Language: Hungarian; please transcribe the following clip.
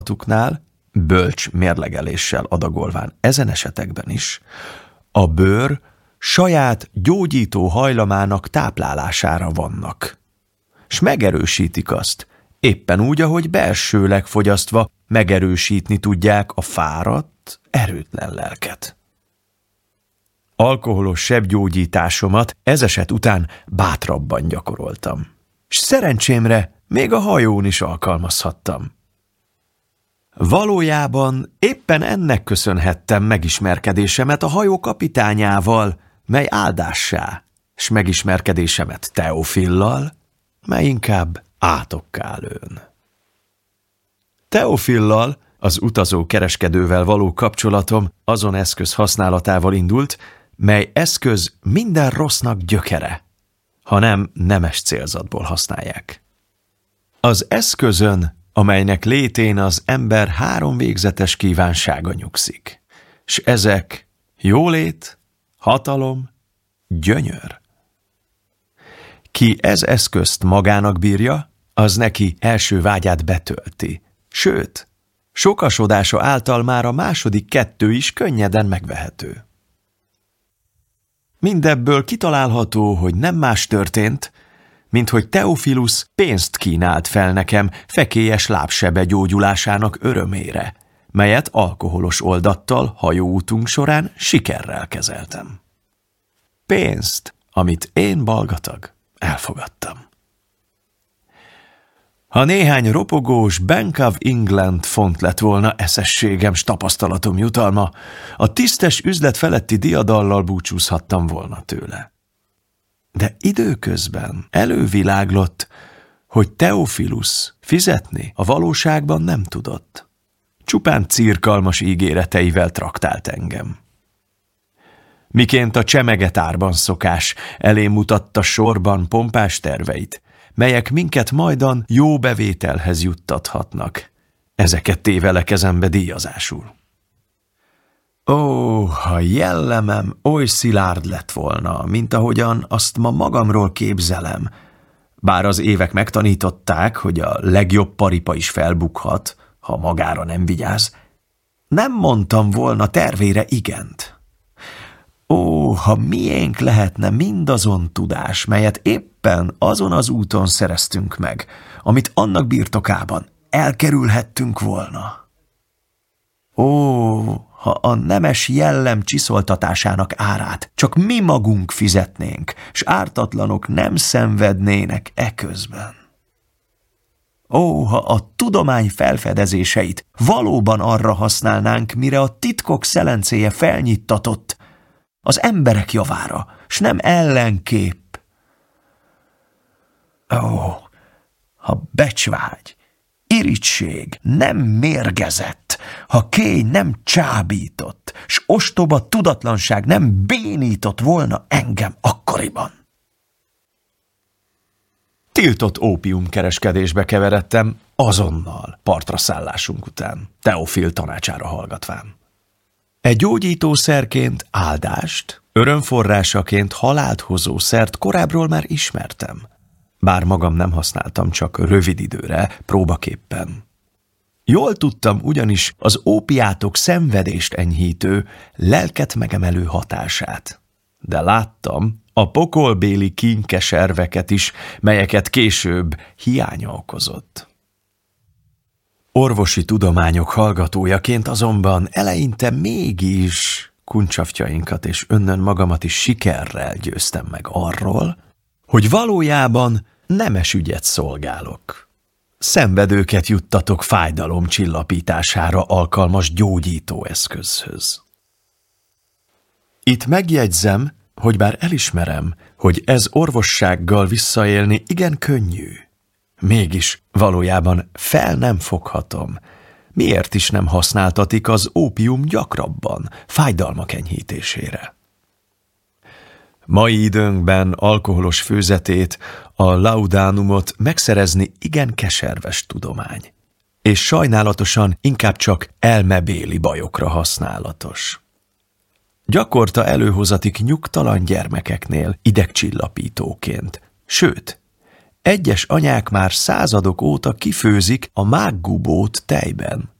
használatuknál, bölcs mérlegeléssel adagolván ezen esetekben is, a bőr saját gyógyító hajlamának táplálására vannak, s megerősítik azt, éppen úgy, ahogy belsőleg fogyasztva megerősítni tudják a fáradt, erőtlen lelket. Alkoholos sebgyógyításomat ez eset után bátrabban gyakoroltam, s szerencsémre még a hajón is alkalmazhattam. Valójában éppen ennek köszönhettem megismerkedésemet a hajó kapitányával, mely áldássá, s megismerkedésemet Teofillal, mely inkább átokká lőn. Teofillal, az utazó kereskedővel való kapcsolatom azon eszköz használatával indult, mely eszköz minden rossznak gyökere, ha nem nemes célzatból használják. Az eszközön, amelynek létén az ember 3 végzetes kívánsága nyugszik, s ezek jólét, hatalom, gyönyör. Ki ez eszközt magának bírja, az neki első vágyát betölti, sőt, sokasodása által már a második 2 is könnyeden megvehető. Mindebből kitalálható, hogy nem más történt, mint hogy Theophilus pénzt kínált fel nekem fekélyes lábsebe gyógyulásának örömére, melyet alkoholos oldattal hajóútunk során sikerrel kezeltem. Pénzt, amit én, balgatag, elfogadtam. Ha néhány ropogós Bank of England font lett volna eszességem s tapasztalatom jutalma, a tisztes üzlet feletti diadallal búcsúzhattam volna tőle. De időközben előviláglott, hogy Theophilus fizetni a valóságban nem tudott. Csupán cirkalmas ígéreteivel traktált engem. Miként a csemegetárban szokás, elém mutatta sorban pompás terveit, melyek minket majdan jó bevételhez juttathatnak. Ezeket téve kezembe díjazásul. Ó, ha jellemem oly szilárd lett volna, mint ahogyan azt ma magamról képzelem, bár az évek megtanították, hogy a legjobb paripa is felbukhat, ha magára nem vigyáz, nem mondtam volna tervére igent. Ó, ha miénk lehetne mindazon tudás, melyet éppen azon az úton szereztünk meg, amit annak birtokában elkerülhettünk volna. Ó, ha a nemes jellem csiszoltatásának árát csak mi magunk fizetnénk, s ártatlanok nem szenvednének eközben. Ó, ha a tudomány felfedezéseit valóban arra használnánk, mire a titkok szelencéje felnyittatott, az emberek javára, s nem ellenképp. Ó, ha becsvágy, irigység nem mérgezett, ha kény nem csábított, s ostoba tudatlanság nem bénított volna engem akkoriban. Tiltott ópiumkereskedésbe keveredtem azonnal partra szállásunk után, Theophil tanácsára hallgatván. Egy gyógyítószerként áldást, örömforrásaként halált hozó szert korábbról már ismertem, bár magam nem használtam, csak rövid időre, próbaképpen. Jól tudtam ugyanis az ópiátok szenvedést enyhítő, lelket megemelő hatását, de láttam a pokolbéli kínkeserveket is, melyeket később hiánya okozott. Orvosi tudományok hallgatójaként azonban eleinte mégis kuncsaftjainkat és önnön magamat is sikerrel győztem meg arról, hogy valójában nemes ügyet szolgálok. Szenvedőket juttatok fájdalom csillapítására alkalmas gyógyítóeszközhöz. Itt megjegyzem, hogy bár elismerem, hogy ez orvossággal visszaélni igen könnyű, mégis valójában fel nem foghatom, miért is nem használtatik az ópium gyakrabban fájdalmak enyhítésére. Mai időnkben alkoholos főzetét, a laudánumot megszerezni igen keserves tudomány, és sajnálatosan inkább csak elmebéli bajokra használatos. Gyakorta előhozatik nyugtalan gyermekeknél idegcsillapítóként, sőt, Egyes anyák már századok óta kifőzik a mággubót tejben.